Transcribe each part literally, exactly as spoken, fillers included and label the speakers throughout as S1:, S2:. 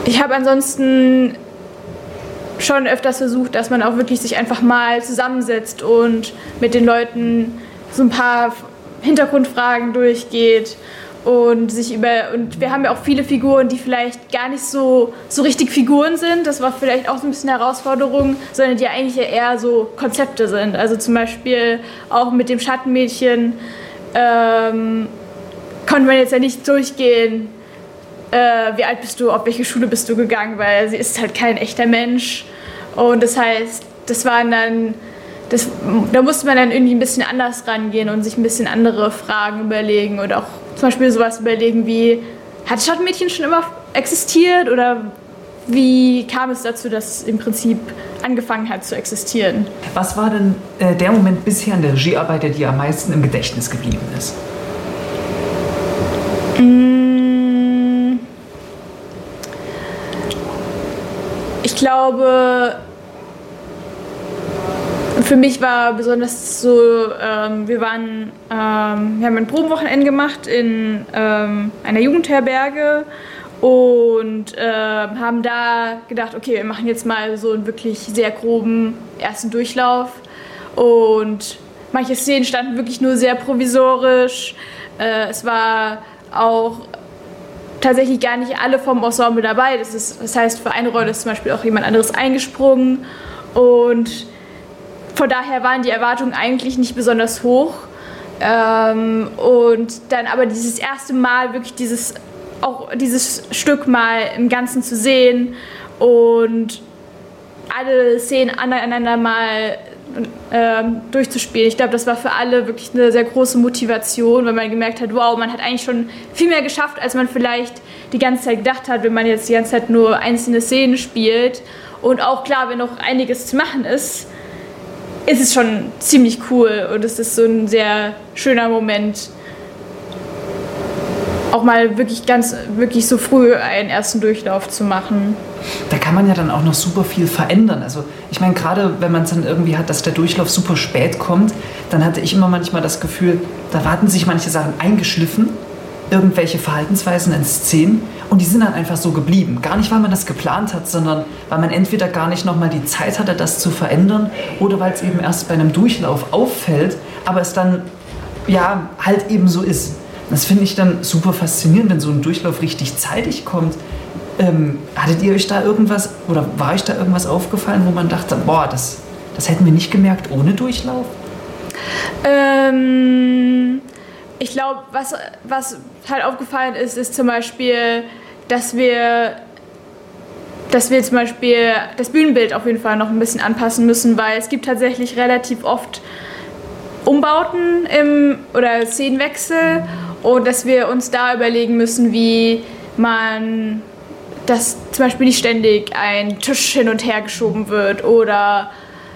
S1: Ich habe ansonsten schon öfters versucht, dass man auch wirklich sich einfach mal zusammensetzt und mit den Leuten so ein paar Hintergrundfragen durchgeht und sich über und wir haben ja auch viele Figuren, die vielleicht gar nicht so, so richtig Figuren sind, das war vielleicht auch so ein bisschen eine Herausforderung, sondern die eigentlich ja eher so Konzepte sind. Also zum Beispiel auch mit dem Schattenmädchen ähm, konnte man jetzt ja nicht durchgehen, äh, wie alt bist du, auf welche Schule bist du gegangen, weil sie ist halt kein echter Mensch. Und das heißt, das waren dann, das, da musste man dann irgendwie ein bisschen anders rangehen und sich ein bisschen andere Fragen überlegen und auch zum Beispiel sowas überlegen wie, hat Schattenmädchen schon immer existiert oder wie kam es dazu, dass es im Prinzip angefangen hat zu existieren?
S2: Was war denn äh, der Moment bisher in der Regiearbeit, der dir am meisten im Gedächtnis geblieben ist?
S1: Ich glaube, für mich war besonders so, ähm, wir waren, ähm, wir haben ein Probenwochenende gemacht in ähm, einer Jugendherberge und äh, haben da gedacht, okay, wir machen jetzt mal so einen wirklich sehr groben ersten Durchlauf und manche Szenen standen wirklich nur sehr provisorisch. Äh, es war auch tatsächlich gar nicht alle vom Ensemble dabei. Das, ist, das heißt, für eine Rolle ist zum Beispiel auch jemand anderes eingesprungen. Und von daher waren die Erwartungen eigentlich nicht besonders hoch. Ähm, und dann aber dieses erste Mal wirklich dieses, auch dieses Stück mal im Ganzen zu sehen und alle Szenen aneinander mal ähm, durchzuspielen. Ich glaube, das war für alle wirklich eine sehr große Motivation, weil man gemerkt hat, wow, man hat eigentlich schon viel mehr geschafft, als man vielleicht die ganze Zeit gedacht hat, wenn man jetzt die ganze Zeit nur einzelne Szenen spielt. Und auch klar, wenn noch einiges zu machen ist, ist es schon ziemlich cool und es ist so ein sehr schöner Moment, auch mal wirklich ganz, wirklich so früh einen ersten Durchlauf zu machen.
S2: Da kann man ja dann auch noch super viel verändern. Also ich meine, gerade wenn man es dann irgendwie hat, dass der Durchlauf super spät kommt, dann hatte ich immer manchmal das Gefühl, da warten sich manche Sachen eingeschliffen, irgendwelche Verhaltensweisen in Szenen und die sind dann einfach so geblieben. Gar nicht, weil man das geplant hat, sondern weil man entweder gar nicht nochmal die Zeit hatte, das zu verändern oder weil es eben erst bei einem Durchlauf auffällt, aber es dann ja halt eben so ist. Das finde ich dann super faszinierend, wenn so ein Durchlauf richtig zeitig kommt. Ähm, hattet ihr euch da irgendwas, oder war euch da irgendwas aufgefallen, wo man dachte, boah, das, das hätten wir nicht gemerkt ohne Durchlauf?
S1: Ähm, ich glaube, was, was halt aufgefallen ist, ist zum Beispiel, dass wir, dass wir zum Beispiel das Bühnenbild auf jeden Fall noch ein bisschen anpassen müssen, weil es gibt tatsächlich relativ oft Umbauten im, oder Szenenwechsel und dass wir uns da überlegen müssen, wie man, dass zum Beispiel nicht ständig ein Tisch hin und her geschoben wird oder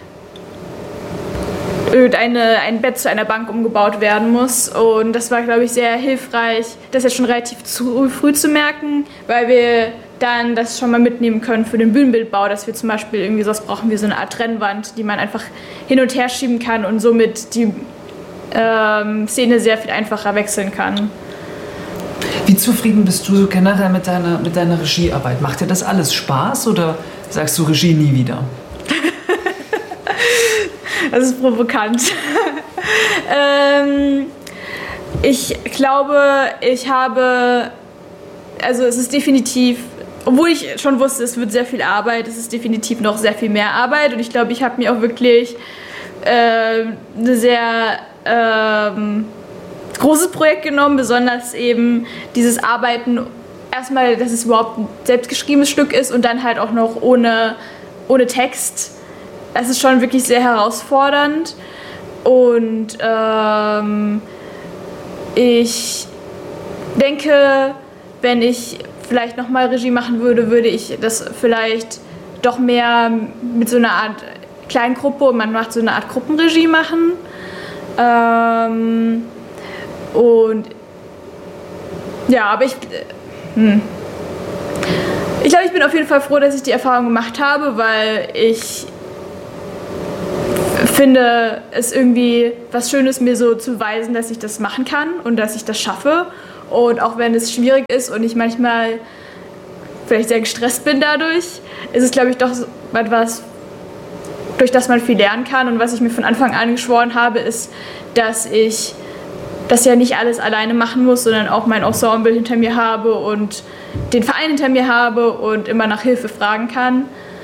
S1: irgendeine, ein Bett zu einer Bank umgebaut werden muss. Und das war, glaube ich, sehr hilfreich, das jetzt schon relativ zu, früh zu merken, weil wir dann das schon mal mitnehmen können für den Bühnenbildbau, dass wir zum Beispiel irgendwie sowas brauchen wie so eine Art Trennwand, die man einfach hin und her schieben kann und somit die ähm, Szene sehr viel einfacher wechseln kann.
S2: Wie zufrieden bist du so generell mit deiner, mit deiner Regiearbeit? Macht dir das alles Spaß oder sagst du Regie nie wieder?
S1: Das ist provokant. ähm, ich glaube, ich habe, also es ist definitiv, obwohl ich schon wusste, es wird sehr viel Arbeit, es ist definitiv noch sehr viel mehr Arbeit und ich glaube, ich habe mir auch wirklich äh, eine sehr ähm, großes Projekt genommen, besonders eben dieses Arbeiten, erstmal, dass es überhaupt ein selbstgeschriebenes Stück ist und dann halt auch noch ohne, ohne Text. Das ist schon wirklich sehr herausfordernd und ähm, ich denke, wenn ich vielleicht nochmal Regie machen würde, würde ich das vielleicht doch mehr mit so einer Art Kleingruppe und man macht so eine Art Gruppenregie machen. Ähm, und ja, aber ich, hm. ich glaube, ich bin auf jeden Fall froh, dass ich die Erfahrung gemacht habe, weil ich finde es irgendwie was Schönes, mir so zu beweisen, dass ich das machen kann und dass ich das schaffe. Und auch wenn es schwierig ist und ich manchmal vielleicht sehr gestresst bin dadurch, ist es, glaube ich, doch etwas, durch das man viel lernen kann. Und was ich mir von Anfang an geschworen habe, ist, dass ich das ja nicht alles alleine machen muss, sondern auch mein Ensemble hinter mir habe und den Verein hinter mir habe und immer nach Hilfe fragen kann.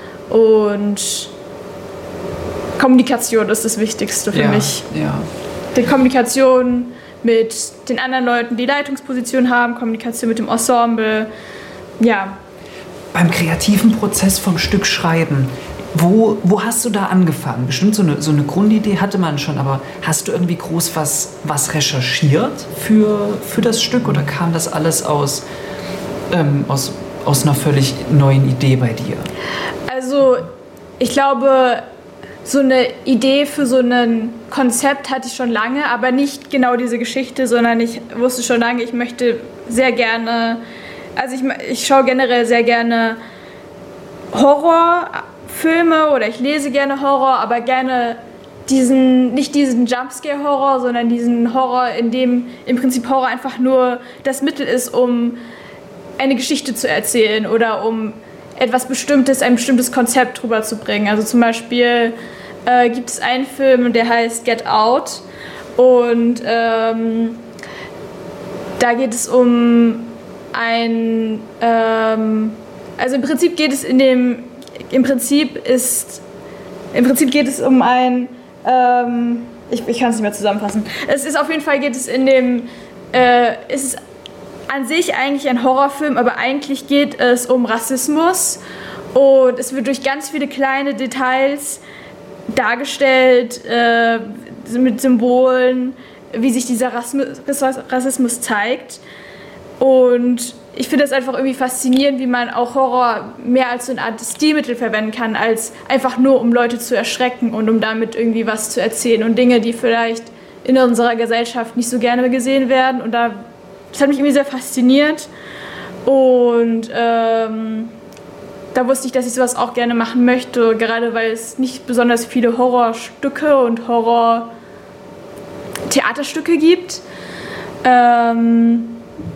S1: Und Kommunikation ist das Wichtigste für
S2: ja,
S1: mich.
S2: Ja.
S1: Die Kommunikation mit den anderen Leuten, die Leitungsposition haben, Kommunikation mit dem Ensemble, ja.
S2: Beim kreativen Prozess vom Stück schreiben, Wo, wo hast du da angefangen? Bestimmt so eine, so eine Grundidee hatte man schon, aber hast du irgendwie groß was, was recherchiert für, für das Stück oder kam das alles aus, ähm, aus, aus einer völlig neuen Idee bei dir?
S1: Also ich glaube, so eine Idee für so ein Konzept hatte ich schon lange, aber nicht genau diese Geschichte, sondern ich wusste schon lange, ich möchte sehr gerne, also ich, ich schaue generell sehr gerne Horror, Filme oder ich lese gerne Horror, aber gerne diesen, nicht diesen Jumpscare-Horror, sondern diesen Horror, in dem im Prinzip Horror einfach nur das Mittel ist, um eine Geschichte zu erzählen oder um etwas Bestimmtes, ein bestimmtes Konzept rüberzubringen. Also zum Beispiel äh, gibt es einen Film, der heißt Get Out und ähm, da geht es um ein, ähm, also im Prinzip geht es in dem Im Prinzip ist, im Prinzip geht es um ein, ähm, ich, ich kann es nicht mehr zusammenfassen. Es ist auf jeden Fall geht es in dem, äh, es ist an sich eigentlich ein Horrorfilm, aber eigentlich geht es um Rassismus und es wird durch ganz viele kleine Details dargestellt, äh, mit Symbolen, wie sich dieser Rassismus zeigt. Und ich finde es einfach irgendwie faszinierend, wie man auch Horror mehr als so eine Art Stilmittel verwenden kann, als einfach nur, um Leute zu erschrecken und um damit irgendwie was zu erzählen und Dinge, die vielleicht in unserer Gesellschaft nicht so gerne gesehen werden. Und da, das hat mich irgendwie sehr fasziniert. Und ähm, da wusste ich, dass ich sowas auch gerne machen möchte, gerade weil es nicht besonders viele Horrorstücke und Horror-Theaterstücke gibt. Ähm,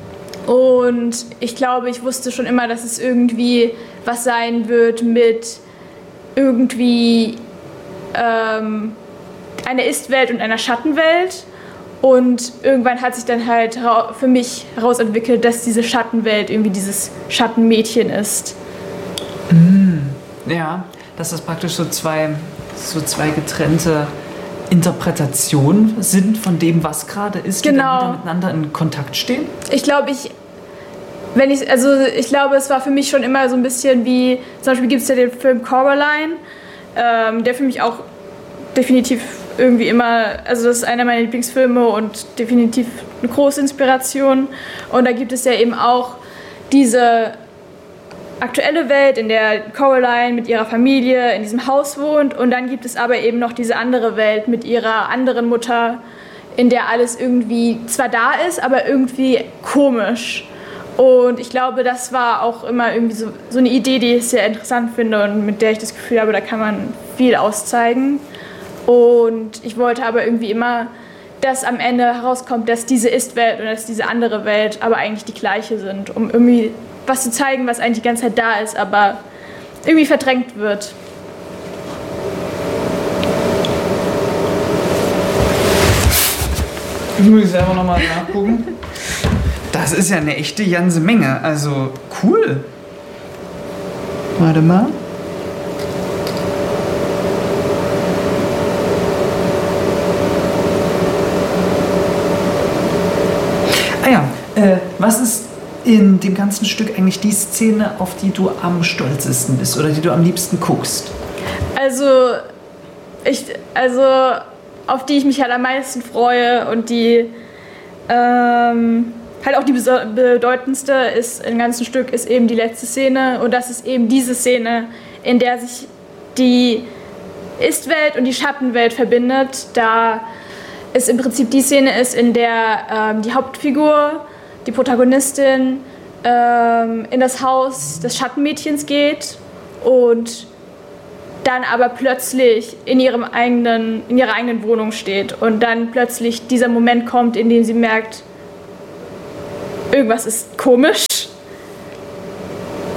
S1: Und ich glaube, ich wusste schon immer, dass es irgendwie was sein wird mit irgendwie ähm, einer Ist-Welt und einer Schattenwelt. Und irgendwann hat sich dann halt für mich herausentwickelt, dass diese Schattenwelt irgendwie dieses Schattenmädchen ist.
S2: Mm, ja, dass das praktisch so zwei, so zwei getrennte Interpretationen sind von dem, was gerade ist, die
S1: genau.
S2: dann wieder miteinander in Kontakt stehen?
S1: Ich glaube, ich, wenn ich, also ich glaube, es war für mich schon immer so ein bisschen wie, zum Beispiel gibt es ja den Film Coraline, ähm, der für mich auch definitiv irgendwie immer, also das ist einer meiner Lieblingsfilme und definitiv eine große Inspiration. Und da gibt es ja eben auch diese aktuelle Welt, in der Coraline mit ihrer Familie in diesem Haus wohnt, und dann gibt es aber eben noch diese andere Welt mit ihrer anderen Mutter, in der alles irgendwie zwar da ist, aber irgendwie komisch. Und ich glaube, das war auch immer irgendwie so, so eine Idee, die ich sehr interessant finde und mit der ich das Gefühl habe, da kann man viel auszeigen. Und ich wollte aber irgendwie immer, dass am Ende herauskommt, dass diese Ist-Welt und dass diese andere Welt aber eigentlich die gleiche sind, um irgendwie was zu zeigen, was eigentlich die ganze Zeit da ist, aber irgendwie verdrängt wird.
S2: Ich muss selber nochmal nachgucken. Das ist ja eine echte ganze Menge. Also cool. Warte mal. Ah ja, äh, was ist in dem ganzen Stück eigentlich die Szene, auf die du am stolzesten bist oder die du am liebsten guckst?
S1: Also, ich, also auf die ich mich halt am meisten freue und die ähm, halt auch die bedeutendste ist im ganzen Stück, ist eben die letzte Szene, und das ist eben diese Szene, in der sich die Ist-Welt und die Schattenwelt verbindet, da es im Prinzip die Szene ist, in der ähm, die Hauptfigur, die Protagonistin, ähm, in das Haus des Schattenmädchens geht und dann aber plötzlich in, ihrem eigenen, in ihrer eigenen Wohnung steht und dann plötzlich dieser Moment kommt, in dem sie merkt, irgendwas ist komisch.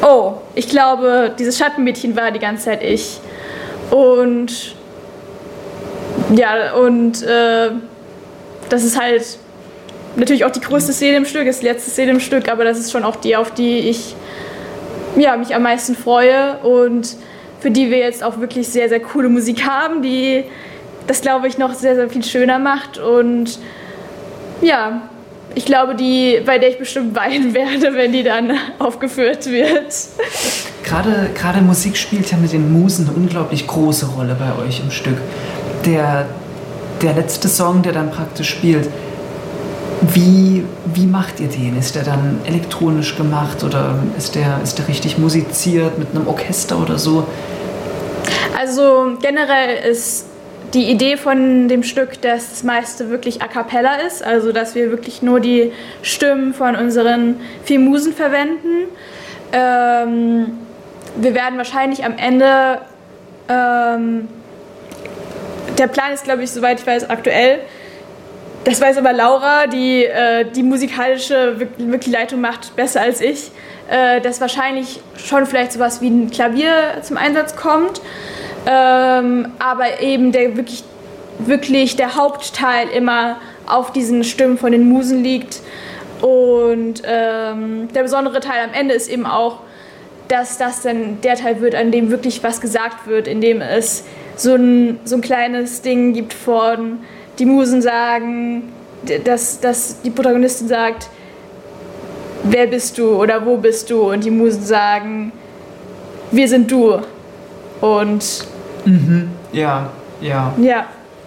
S1: oh, ich glaube, dieses Schattenmädchen war die ganze Zeit ich. Und ja, und äh, das ist halt natürlich auch die größte Szene im Stück, ist die letzte Szene im Stück, aber das ist schon auch die, auf die ich ja, mich am meisten freue und für die wir jetzt auch wirklich sehr, sehr coole Musik haben, die das, glaube ich, noch sehr, sehr viel schöner macht. Und ja, ich glaube, die, bei der ich bestimmt weinen werde, wenn die dann aufgeführt wird.
S2: Gerade, gerade Musik spielt ja mit den Musen eine unglaublich große Rolle bei euch im Stück. Der, der letzte Song, der dann praktisch spielt, wie, wie macht ihr den? Ist der dann elektronisch gemacht oder ist der, ist der richtig musiziert mit einem Orchester oder so?
S1: Also generell ist die Idee von dem Stück, dass das meiste wirklich a cappella ist, also dass wir wirklich nur die Stimmen von unseren vier Musen verwenden. Ähm, wir werden wahrscheinlich am Ende, ähm, der Plan ist, glaube ich, soweit ich weiß, aktuell, das weiß aber Laura, die äh, die musikalische wirklich Leitung macht, besser als ich, äh, dass wahrscheinlich schon vielleicht sowas wie ein Klavier zum Einsatz kommt. Ähm, aber eben der wirklich, wirklich der Hauptteil immer auf diesen Stimmen von den Musen liegt. Und ähm, der besondere Teil am Ende ist eben auch, dass das dann der Teil wird, an dem wirklich was gesagt wird, in dem es so ein, so ein kleines Ding gibt von, die Musen sagen, dass, dass die Protagonistin sagt, wer bist du oder wo bist du? Und die Musen sagen, wir sind du. Und
S2: mhm. ja, ja.
S1: Ja.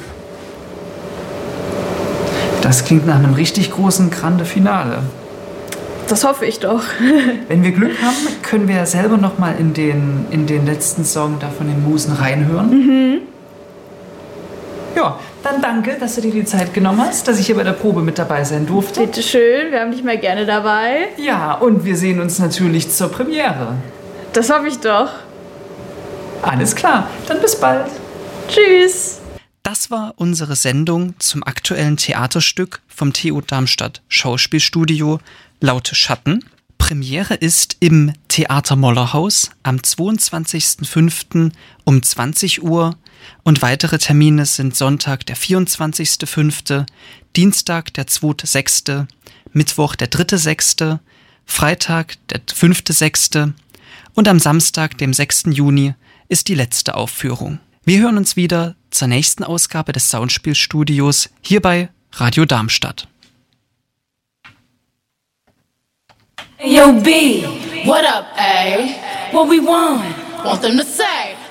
S2: Das klingt nach einem richtig großen Grande Finale.
S1: Das hoffe ich doch.
S2: Wenn wir Glück haben, können wir ja selber noch mal in den, in den letzten Song da von den Musen reinhören.
S1: Mhm.
S2: Ja, dann danke, dass du dir die Zeit genommen hast, dass ich hier bei der Probe mit dabei sein durfte.
S1: Bitte schön, wir haben dich mal gerne dabei.
S2: Ja, und wir sehen uns natürlich zur Premiere.
S1: Das hoffe ich doch.
S2: Alles klar, dann bis bald.
S1: Tschüss.
S3: Das war unsere Sendung zum aktuellen Theaterstück vom T U Darmstadt Schauspielstudio Laute Schatten. Premiere ist im Theater Mollerhaus am zweiundzwanzigsten fünften um zwanzig Uhr und weitere Termine sind Sonntag der vierundzwanzigsten fünften, Dienstag der zweiten sechsten, Mittwoch der dritte sechste, Freitag der fünfte sechste und am Samstag, dem sechsten Juni, ist die letzte Aufführung. Wir hören uns wieder zur nächsten Ausgabe des Soundspielstudios hier bei Radio Darmstadt.
S4: Yo, B, what up, A? What we want? Want them to say.